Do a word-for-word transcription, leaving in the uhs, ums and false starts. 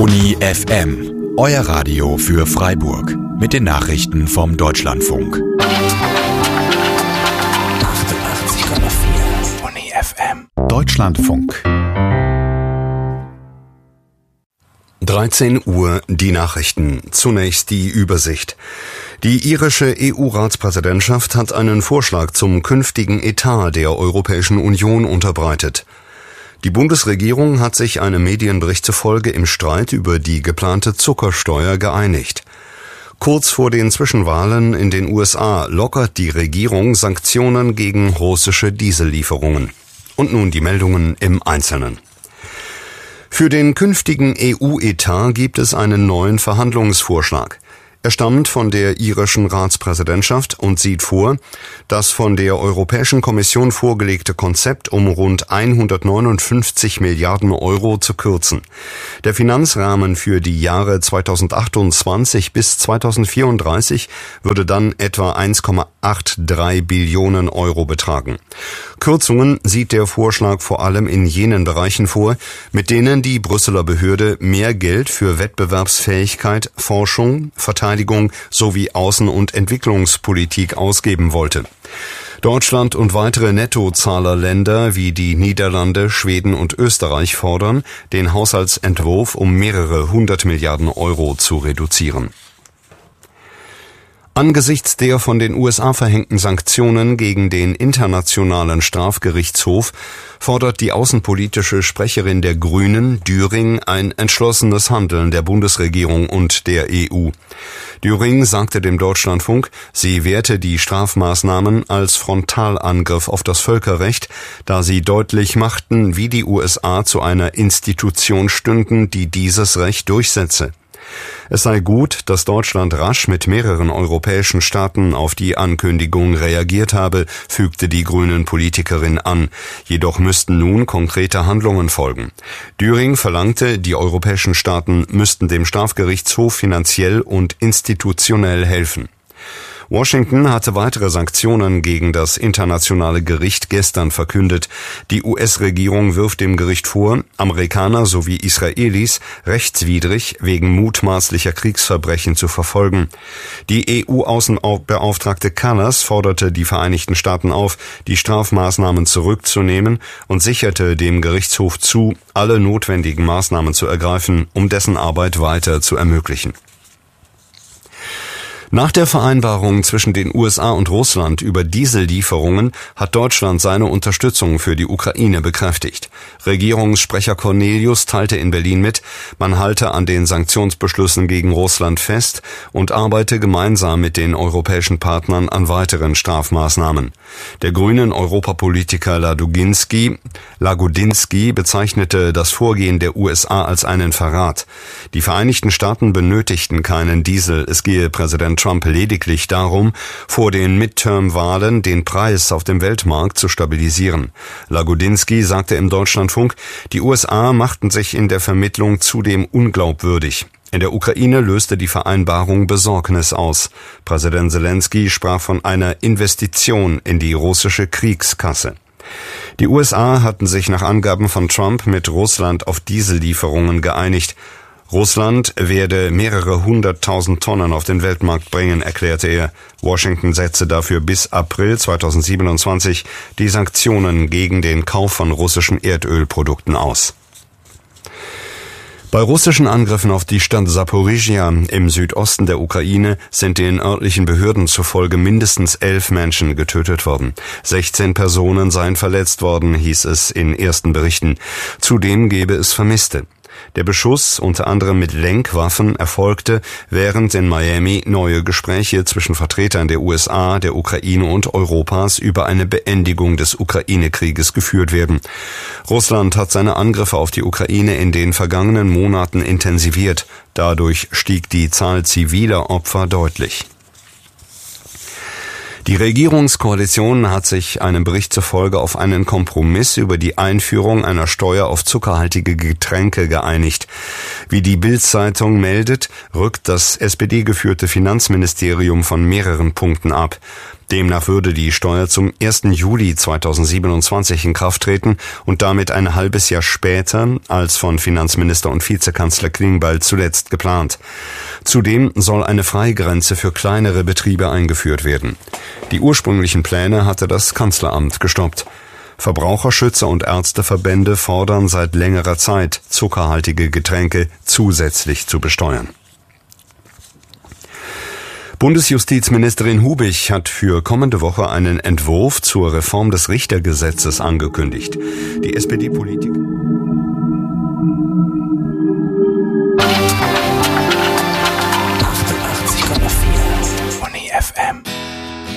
Uni F M, euer Radio für Freiburg mit den Nachrichten vom Deutschlandfunk. achtundachtzig Komma vier Uni F M. Deutschlandfunk. dreizehn Uhr, die Nachrichten. Zunächst die Übersicht. Die irische E U-Ratspräsidentschaft hat einen Vorschlag zum künftigen Etat der Europäischen Union unterbreitet. Die Bundesregierung hat sich einem Medienbericht zufolge im Streit über die geplante Zuckersteuer geeinigt. Kurz vor den Zwischenwahlen in den U S A lockert die Regierung Sanktionen gegen russische Diesellieferungen. Und nun die Meldungen im Einzelnen. Für den künftigen E U-Etat gibt es einen neuen Verhandlungsvorschlag. Er stammt von der irischen Ratspräsidentschaft und sieht vor, das von der Europäischen Kommission vorgelegte Konzept um rund hundertneunundfünfzig Milliarden Euro zu kürzen. Der Finanzrahmen für die Jahre zweitausendachtundzwanzig bis zweitausendvierunddreißig würde dann etwa eins Komma dreiundachtzig Billionen Euro betragen. Kürzungen sieht der Vorschlag vor allem in jenen Bereichen vor, mit denen die Brüsseler Behörde mehr Geld für Wettbewerbsfähigkeit, Forschung, Verteidigung sowie Außen- und Entwicklungspolitik ausgeben wollte. Deutschland und weitere Nettozahlerländer wie die Niederlande, Schweden und Österreich fordern, den Haushaltsentwurf um mehrere hundert Milliarden Euro zu reduzieren. Angesichts der von den U S A verhängten Sanktionen gegen den Internationalen Strafgerichtshof fordert die außenpolitische Sprecherin der Grünen, Düring, ein entschlossenes Handeln der Bundesregierung und der E U. Düring sagte dem Deutschlandfunk, sie werte die Strafmaßnahmen als Frontalangriff auf das Völkerrecht, da sie deutlich machten, wie die U S A zu einer Institution stünden, die dieses Recht durchsetze. Es sei gut, dass Deutschland rasch mit mehreren europäischen Staaten auf die Ankündigung reagiert habe, fügte die Grünen-Politikerin an. Jedoch müssten nun konkrete Handlungen folgen. Düring verlangte, die europäischen Staaten müssten dem Strafgerichtshof finanziell und institutionell helfen. Washington hatte weitere Sanktionen gegen das internationale Gericht gestern verkündet. Die U S-Regierung wirft dem Gericht vor, Amerikaner sowie Israelis rechtswidrig wegen mutmaßlicher Kriegsverbrechen zu verfolgen. Die E U-Außenbeauftragte Kallas forderte die Vereinigten Staaten auf, die Strafmaßnahmen zurückzunehmen und sicherte dem Gerichtshof zu, alle notwendigen Maßnahmen zu ergreifen, um dessen Arbeit weiter zu ermöglichen. Nach der Vereinbarung zwischen den U S A und Russland über Diesellieferungen hat Deutschland seine Unterstützung für die Ukraine bekräftigt. Regierungssprecher Cornelius teilte in Berlin mit, man halte an den Sanktionsbeschlüssen gegen Russland fest und arbeite gemeinsam mit den europäischen Partnern an weiteren Strafmaßnahmen. Der grünen Europapolitiker Lagodinsky, Lagodinsky bezeichnete das Vorgehen der U S A als einen Verrat. Die Vereinigten Staaten benötigten keinen Diesel, es gehe Präsident Trump lediglich darum, vor den Midterm-Wahlen den Preis auf dem Weltmarkt zu stabilisieren. Lagodinsky sagte im Deutschlandfunk, die U S A machten sich in der Vermittlung zudem unglaubwürdig. In der Ukraine löste die Vereinbarung Besorgnis aus. Präsident Zelensky sprach von einer Investition in die russische Kriegskasse. Die U S A hatten sich nach Angaben von Trump mit Russland auf Diesellieferungen geeinigt. Russland werde mehrere hunderttausend Tonnen auf den Weltmarkt bringen, erklärte er. Washington setze dafür bis April zweitausendsiebenundzwanzig die Sanktionen gegen den Kauf von russischen Erdölprodukten aus. Bei russischen Angriffen auf die Stadt Saporizhia im Südosten der Ukraine sind den örtlichen Behörden zufolge mindestens elf Menschen getötet worden. sechzehn Personen seien verletzt worden, hieß es in ersten Berichten. Zudem gebe es Vermisste. Der Beschuss, unter anderem mit Lenkwaffen, erfolgte, während in Miami neue Gespräche zwischen Vertretern der U S A, der Ukraine und Europas über eine Beendigung des Ukraine-Krieges geführt werden. Russland hat seine Angriffe auf die Ukraine in den vergangenen Monaten intensiviert. Dadurch stieg die Zahl ziviler Opfer deutlich. Die Regierungskoalition hat sich einem Bericht zufolge auf einen Kompromiss über die Einführung einer Steuer auf zuckerhaltige Getränke geeinigt. Wie die Bild-Zeitung meldet, rückt das S P D-geführte Finanzministerium von mehreren Punkten ab. Demnach würde die Steuer zum ersten Juli zweitausendsiebenundzwanzig in Kraft treten und damit ein halbes Jahr später als von Finanzminister und Vizekanzler Klingbeil zuletzt geplant. Zudem soll eine Freigrenze für kleinere Betriebe eingeführt werden. Die ursprünglichen Pläne hatte das Kanzleramt gestoppt. Verbraucherschützer und Ärzteverbände fordern seit längerer Zeit, zuckerhaltige Getränke zusätzlich zu besteuern. Bundesjustizministerin Hubich hat für kommende Woche einen Entwurf zur Reform des Richtergesetzes angekündigt. Die S P D-Politiker